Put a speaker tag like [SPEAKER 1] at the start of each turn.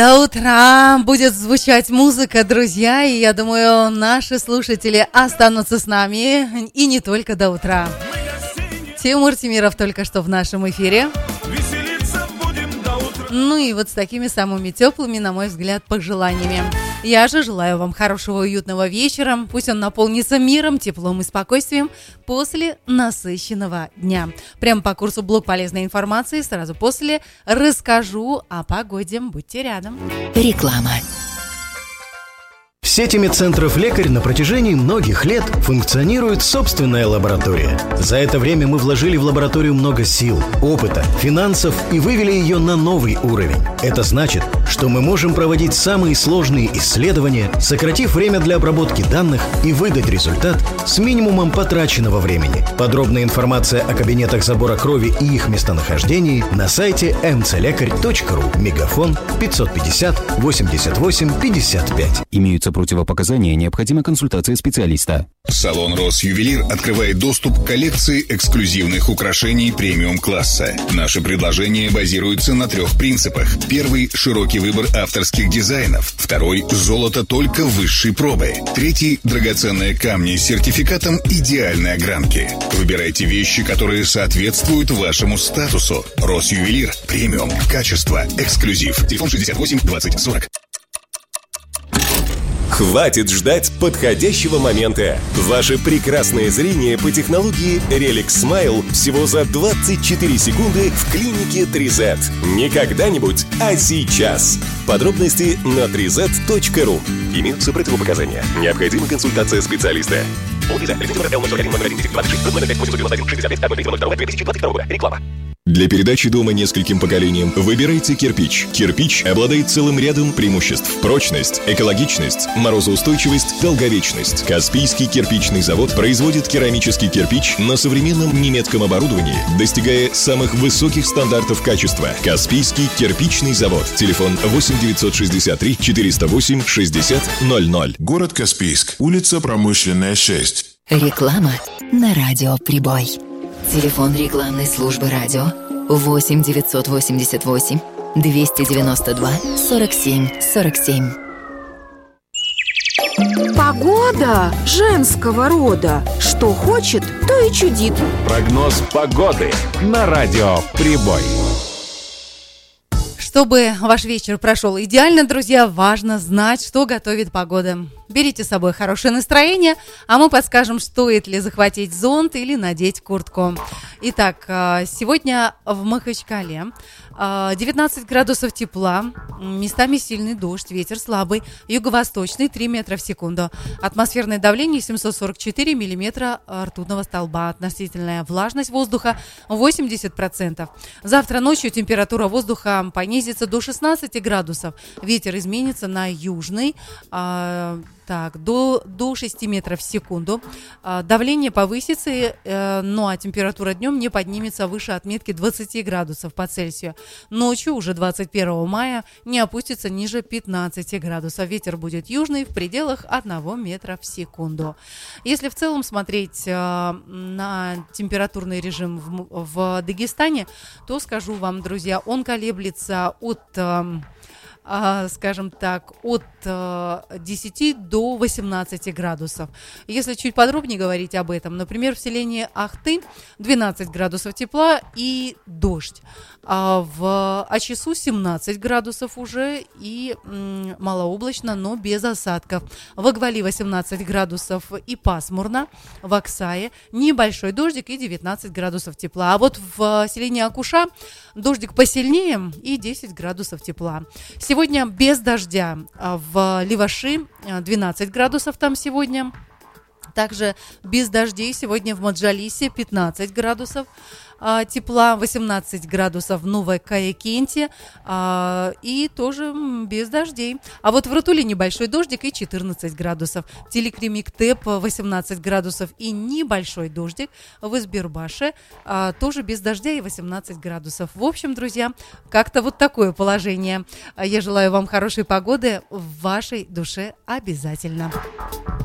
[SPEAKER 1] До утра будет звучать музыка, друзья, и я думаю, наши слушатели останутся с нами, и не только до утра. Тимур Темиров только что в нашем эфире. Ну и вот с такими самыми теплыми, на мой взгляд, пожеланиями. Я же желаю вам хорошего уютного вечера. Пусть он наполнится миром, теплом и спокойствием после насыщенного дня. Прямо по курсу блок полезной информации. Сразу после расскажу о погоде. Будьте рядом.
[SPEAKER 2] Реклама.
[SPEAKER 3] В сети медцентров «Лекарь» на протяжении многих лет функционирует собственная лаборатория. За это время мы вложили в лабораторию много сил, опыта, финансов и вывели ее на новый уровень. Это значит, что мы можем проводить самые сложные исследования, сократив время для обработки данных и выдать результат с минимумом потраченного времени. Подробная информация о кабинетах забора крови и их местонахождении на сайте mcлекарь.ру. Мегафон 550 88 55.
[SPEAKER 4] Имеются противопоказания, необходима консультация специалиста.
[SPEAKER 5] Салон «Росювелир» открывает доступ к коллекции эксклюзивных украшений премиум-класса. Наши предложения базируются на 3 принципах. Первый – широкий выбор авторских дизайнов. Второй – золото только высшей пробы. Третий – драгоценные камни с сертификатом идеальной огранки. Выбирайте вещи, которые соответствуют вашему статусу. «Росювелир» – премиум, качество, эксклюзив. Телефон 68 20 40.
[SPEAKER 6] Хватит ждать подходящего момента. Ваше прекрасное зрение по технологии Relic Smile всего за 24 секунды в клинике 3Z. Не когда-нибудь, а сейчас. Подробности на 3z.ru. Имеются противопоказания. Необходима консультация специалиста. Реклама. Для передачи дома нескольким поколениям выбирайте кирпич. Кирпич обладает целым рядом преимуществ. Прочность, экологичность, морозоустойчивость, долговечность. Каспийский кирпичный завод производит керамический кирпич на современном немецком оборудовании, достигая самых высоких стандартов качества. Каспийский кирпичный завод. Телефон 8 963 408 60 00.
[SPEAKER 7] Город Каспийск. Улица Промышленная, 6.
[SPEAKER 2] Реклама на радио «Прибой». Телефон рекламной службы радио 8 988 292 47 47.
[SPEAKER 8] Погода женского рода. Что хочет, то и чудит.
[SPEAKER 9] Прогноз погоды на радио «Прибой».
[SPEAKER 1] Чтобы ваш вечер прошел идеально, друзья, важно знать, что готовит погода. Берите с собой хорошее настроение, а мы подскажем, стоит ли захватить зонт или надеть куртку. Итак, сегодня в Махачкале 19 градусов тепла, местами сильный дождь, ветер слабый, юго-восточный 3 метра в секунду. Атмосферное давление 744 миллиметра ртутного столба. Относительная влажность воздуха 80%. Завтра ночью температура воздуха понизится до 16 градусов. Ветер изменится на южный, до 6 метров в секунду. Давление повысится, ну а температура днем не поднимется выше отметки 20 градусов по Цельсию. Ночью, уже 21 мая, не опустится ниже 15 градусов. Ветер будет южный в пределах 1 метра в секунду. Если в целом смотреть на температурный режим в Дагестане, то скажу вам, друзья, он колеблется от... скажем так, от 10 до 18 градусов. Если чуть подробнее говорить об этом, например, в селении Ахты 12 градусов тепла и дождь. В Ачису 17 градусов уже и малооблачно, но без осадков. В Акбали 18 градусов и пасмурно. В Аксае небольшой дождик и 19 градусов тепла. А вот в селении Акуша дождик посильнее и 10 градусов тепла. Сегодня без дождя в Леваши 12 градусов там сегодня. Также без дождей сегодня в Маджалисе 15 градусов тепла, 18 градусов в Новой Каякенте и тоже без дождей. А вот в Рутуле небольшой дождик и 14 градусов. В Телекремиктеп 18 градусов и небольшой дождик. В Избербаше тоже без дождя и 18 градусов. В общем, друзья, как-то вот такое положение. Я желаю вам хорошей погоды в вашей душе обязательно.